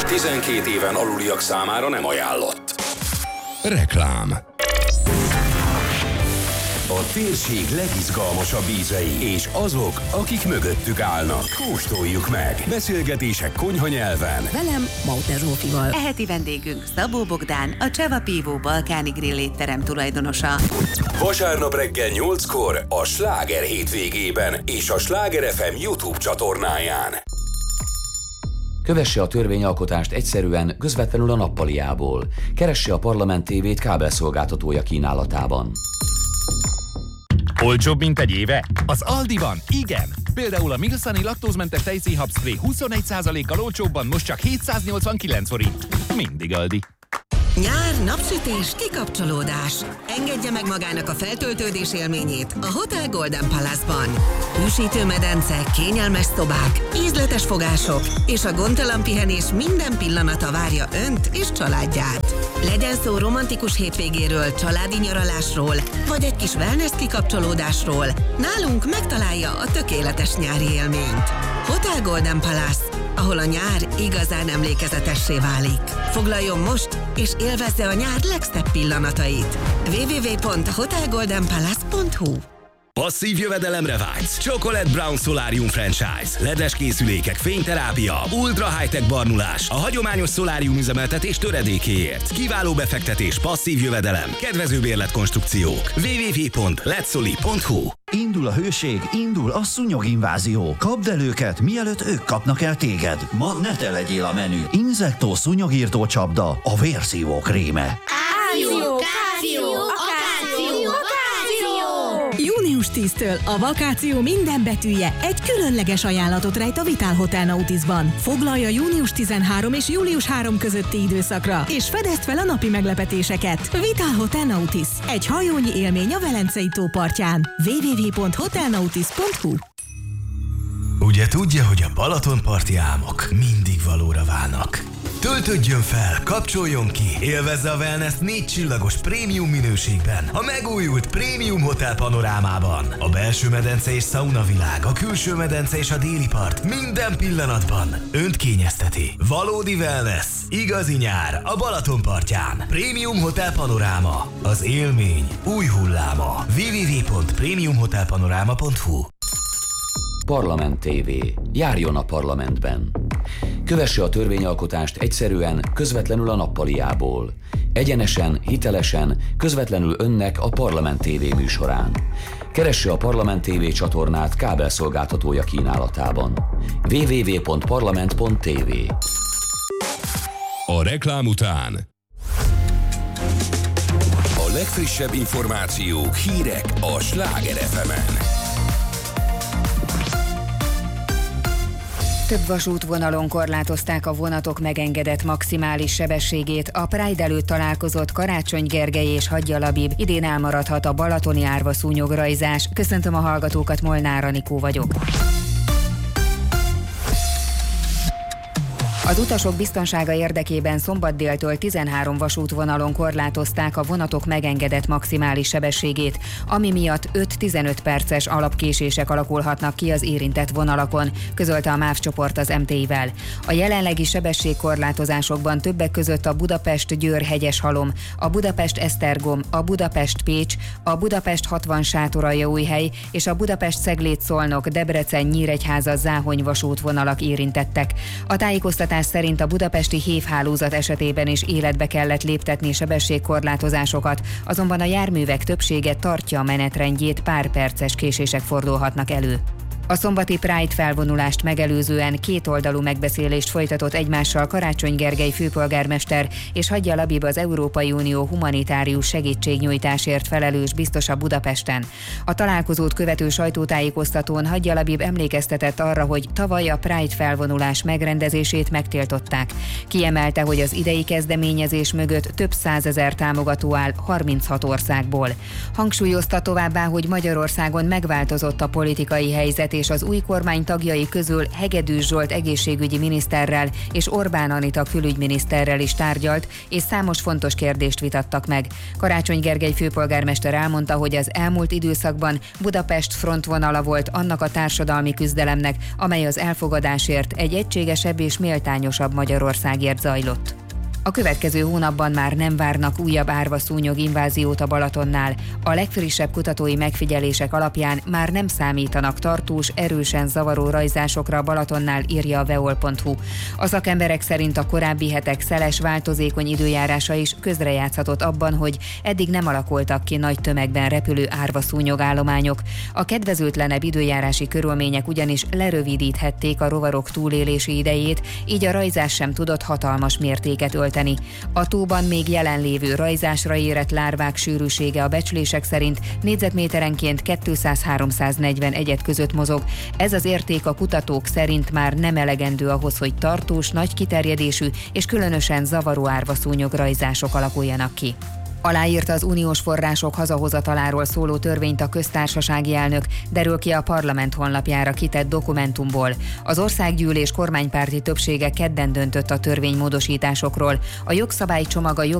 12 éven aluliak számára nem ajánlott. Reklám. A térség legizgalmasabb ízei, és azok, akik mögöttük állnak. Kóstoljuk meg. Beszélgetések konyhanyelven. Velem, Mauter Zsófival. Eheti vendégünk Szabó Bogdán, a Cseva Pívó balkáni grill étterem tulajdonosa. Vasárnap reggel 8-kor a Sláger hétvégében és a Sláger FM YouTube csatornáján. Kövesse a törvényalkotást egyszerűen, közvetlenül a nappaliából. Keresse a Parlament TV-t kábelszolgáltatója kínálatában. Olcsóbb, mint egy éve? Az Aldiban, igen! Például a Milsani laktózmentes tejszínhab spray 21%-kal olcsóbban most csak 789 forint. Mindig Aldi. Nyár, napsütés, kikapcsolódás. Engedje meg magának a feltöltődés élményét a Hotel Golden Palace-ban. Hűsítő medence, kényelmes szobák, ízletes fogások és a gondtalan pihenés minden pillanata várja önt és családját. Legyen szó romantikus hétvégéről, családi nyaralásról, vagy egy kis wellness kikapcsolódásról, nálunk megtalálja a tökéletes nyári élményt. Hotel Golden Palace, ahol a nyár igazán emlékezetessé válik. Foglaljon most, és élvezze a nyár legszebb pillanatait. www.hotelgoldenpalace.hu. Passzív jövedelemre vágysz? Chocolate Brown Solarium Franchise. Ledes készülékek, fényterápia, ultra high-tech barnulás, a hagyományos szolárium üzemeltetés töredékéért. Kiváló befektetés, passzív jövedelem, kedvező bérletkonstrukciók. www.letsoli.hu. Indul a hőség, indul a szúnyoginvázió. Kapd el őket, mielőtt ők kapnak el téged. Ma ne te legyél a menü. Inzektó szúnyogírtó csapda, a vérszívó kréme. Június 10-től a vakáció minden betűje egy különleges ajánlatot rejt a Vitál Hotel Nautisban. Foglalja június 13 és július 3 közötti időszakra, és fedezd fel a napi meglepetéseket. Vitál Hotel Nautis, egy hajónyi élmény a Velencei tó partján. www.hotelnautis.hu. Ugye tudja, hogy a Balatonparti álmok mindig valóra válnak. Töltődjön fel, kapcsoljon ki, élvezze a wellness 4 csillagos prémium minőségben, a megújult Prémium Hotel panorámában. A belső medence és szaunavilág, a külső medence és a déli part minden pillanatban önt kényezteti. Valódi wellness, igazi nyár a Balatonpartján. Prémium Hotel panoráma, az élmény új hulláma. www.premiumhotelpanorama.hu. Parlament TV. Járjon a parlamentben. Kövesse a törvényalkotást egyszerűen, közvetlenül a nappaliából. Egyenesen, hitelesen, közvetlenül önnek a Parlament TV műsorán. Keresse a Parlament TV csatornát kábelszolgáltatója kínálatában. www.parlament.tv. A reklám után A legfrissebb információk, hírek a Sláger FM-en. Több vasútvonalon korlátozták a vonatok megengedett maximális sebességét. A Pride előtt találkozott Karácsony Gergely és Hadja Labib. Idén elmaradhat a balatoni árva szúnyograjzás. Köszöntöm a hallgatókat, Molnár Anikó vagyok. Az utasok biztonsága érdekében szombat déltől 13 vasútvonalon korlátozták a vonatok megengedett maximális sebességét, ami miatt 5-15 perces alapkésések alakulhatnak ki az érintett vonalakon, közölte a MÁV csoport az MTI-vel. A jelenlegi sebességkorlátozásokban többek között a Budapest-Győr-Hegyeshalom, a Budapest-Esztergom, a Budapest-Pécs, a Budapest-60 Sátoraljaújhely és a Budapest-Ceglét-Szolnok, Debrecen-Nyíregyháza-Záhony vasútvonalak érintettek. A tájékoztatás szerint a budapesti hévhálózat esetében is életbe kellett léptetni sebességkorlátozásokat, azonban a járművek többsége tartja a menetrendjét, pár perces késések fordulhatnak elő. A szombati Pride felvonulást megelőzően kétoldalú megbeszélést folytatott egymással Karácsony Gergely főpolgármester és Hadja Labib, az Európai Unió humanitárius segítségnyújtásért felelős biztosa Budapesten. A találkozót követő sajtótájékoztatón Hadja Labib emlékeztetett arra, hogy tavaly a Pride felvonulás megrendezését megtiltották. Kiemelte, hogy az idei kezdeményezés mögött több százezer támogató áll 36 országból. Hangsúlyozta továbbá, hogy Magyarországon megváltozott a politikai helyzet, beszélgetés az új kormány tagjai közül Hegedűs Zsolt egészségügyi miniszterrel és Orbán Anita külügyminiszterrel is tárgyalt, és számos fontos kérdést vitattak meg. Karácsony Gergely főpolgármester elmondta, hogy az elmúlt időszakban Budapest frontvonala volt annak a társadalmi küzdelemnek, amely az elfogadásért, egy egységesebb és méltányosabb Magyarországért zajlott. A következő hónapban már nem várnak újabb árvaszúnyog inváziót a Balatonnál. A legfrissebb kutatói megfigyelések alapján már nem számítanak tartós, erősen zavaró rajzásokra a Balatonnál, írja a veol.hu. A szakemberek szerint a korábbi hetek szeles, változékony időjárása is közrejátszhatott abban, hogy eddig nem alakultak ki nagy tömegben repülő árvaszúnyogállományok. A kedvezőtlenebb időjárási körülmények ugyanis lerövidíthették a rovarok túlélési idejét, így a rajzás sem tudott hatalmas mértéket ölteni. A tóban még jelenlévő rajzásra érett lárvák sűrűsége a becslések szerint négyzetméterenként 200-340 egyed között mozog. Ez az érték a kutatók szerint már nem elegendő ahhoz, hogy tartós, nagy kiterjedésű és különösen zavaró árvaszúnyog rajzások alakuljanak ki. Aláírta az uniós források hazahozataláról szóló törvényt a köztársasági elnök, derül ki a parlament honlapjára kitett dokumentumból. Az országgyűlés kormánypárti többsége kedden döntött a törvénymódosításokról. A jogszabálycsomag a